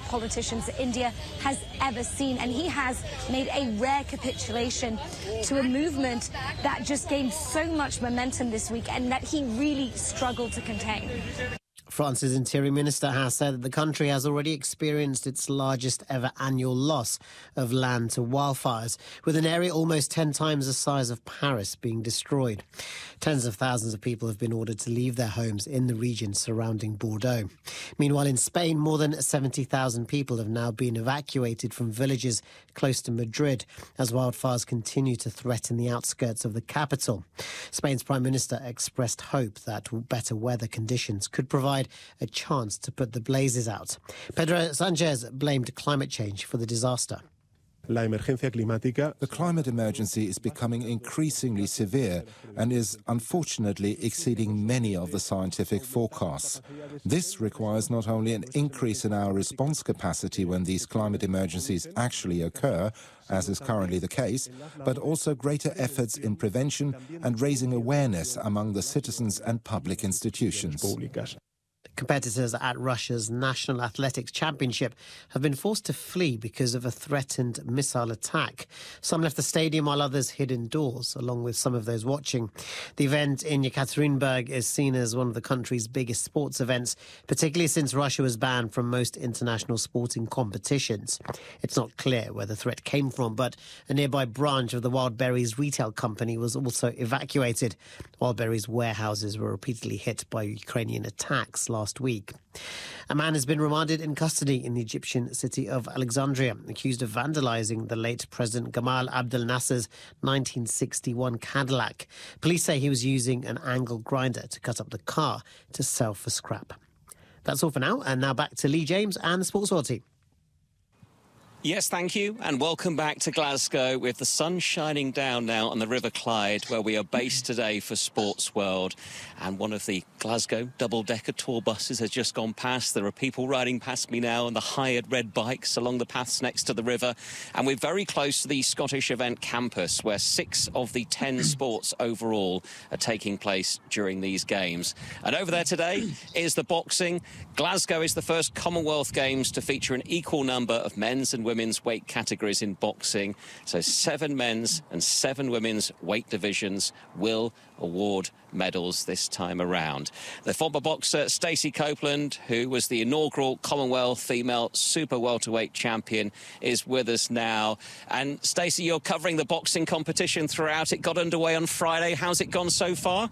politicians that India has ever seen. And he has made a rare capitulation to a movement that just gained so much momentum this week and that he really struggled to contain. France's Interior Minister has said that the country has already experienced its largest ever annual loss of land to wildfires, with an area almost 10 times the size of Paris being destroyed. Tens of thousands of people have been ordered to leave their homes in the region surrounding Bordeaux. Meanwhile, in Spain, more than 70,000 people have now been evacuated from villages close to Madrid as wildfires continue to threaten the outskirts of the capital. Spain's Prime Minister expressed hope that better weather conditions could provide a chance to put the blazes out. Pedro Sanchez blamed climate change for the disaster. The climate emergency is becoming increasingly severe and is unfortunately exceeding many of the scientific forecasts. This requires not only an increase in our response capacity when these climate emergencies actually occur, as is currently the case, but also greater efforts in prevention and raising awareness among the citizens and public institutions. Competitors at Russia's National Athletics Championship have been forced to flee because of a threatened missile attack. Some left the stadium while others hid indoors, along with some of those watching. The event in Yekaterinburg is seen as one of the country's biggest sports events, particularly since Russia was banned from most international sporting competitions. It's not clear where the threat came from, but a nearby branch of the Wildberries retail company was also evacuated. Wildberries warehouses were repeatedly hit by Ukrainian attacks last week. A man has been remanded in custody in the Egyptian city of Alexandria, accused of vandalising the late President Gamal Abdel Nasser's 1961 Cadillac. Police say he was using an angle grinder to cut up the car to sell for scrap. That's all for now, and now back to Lee James and the Sports World team. Yes, thank you, and welcome back to Glasgow with the sun shining down now on the River Clyde, where we are based today for Sports World. And one of the Glasgow double-decker tour buses has just gone past. There are people riding past me now on the hired red bikes along the paths next to the river. And we're very close to the Scottish Event campus, where 6 of the 10 sports overall are taking place during these games. And over there today is the boxing. Glasgow is the first Commonwealth Games to feature an equal number of men's and women's weight categories in boxing. So 7 men's and 7 women's weight divisions will award medals this time around. The former boxer Stacey Copeland, who was the inaugural Commonwealth female super welterweight champion, is with us now. And Stacey, you're covering the boxing competition throughout. It got underway on Friday. How's it gone so far?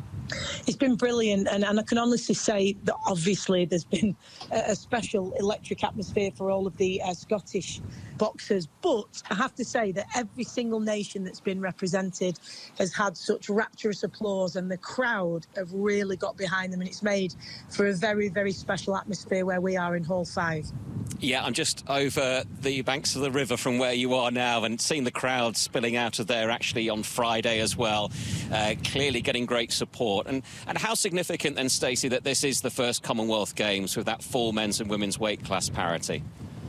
It's been brilliant, and I can honestly say that obviously there's been a special electric atmosphere for all of the Scottish boxers, but I have to say that every single nation that's been represented has had such rapturous applause, and the crowd have really got behind them, and it's made for a very, very special atmosphere where we are in Hall 5. Yeah, I'm just over the banks of the river from where you are now and seeing the crowd spilling out of there actually on Friday as well. Clearly getting great support. And how significant then, Stacey, that this is the first Commonwealth Games with that full men's and women's weight class parity?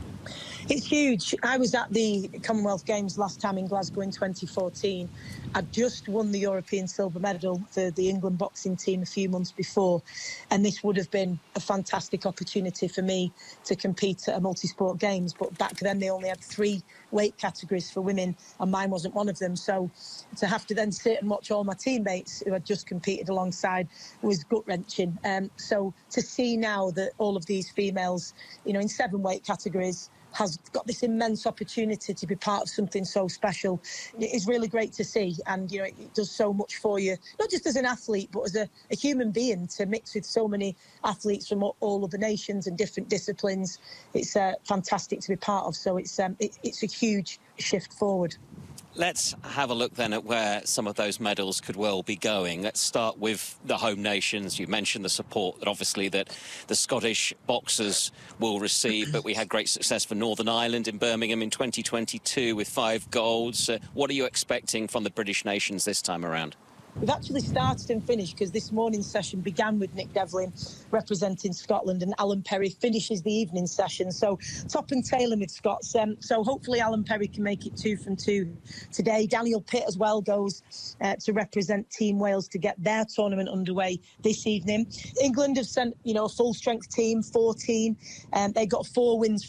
It's huge. I was at the Commonwealth Games last time in Glasgow in 2014. I'd just won the European silver medal for the England boxing team a few months before, and this would have been a fantastic opportunity for me to compete at a multi-sport games. But back then they only had 3 weight categories for women, and mine wasn't one of them. So to have to then sit and watch all my teammates who had just competed alongside was gut-wrenching. So to see now that all of these females, you know, in 7 weight categories, has got this immense opportunity to be part of something so special. It is really great to see, and you know, it does so much for you, not just as an athlete but as a human being, to mix with so many athletes from all of the nations and different disciplines. It's fantastic to be part of, so it's a huge shift forward. Let's have a look then at where some of those medals could well be going. Let's start with the home nations. You mentioned the support that obviously that the Scottish boxers will receive, but we had great success for Northern Ireland in Birmingham in 2022 with 5 golds. What are you expecting from the British nations this time around? We've actually started and finished, because this morning's session began with Nick Devlin representing Scotland, and Alan Perry finishes the evening session. So top and tailing with Scots. So hopefully Alan Perry can make it 2 from 2 today. Daniel Pitt as well goes to represent Team Wales to get their tournament underway this evening. England have sent, you know, a full strength team, 14. They got 4 wins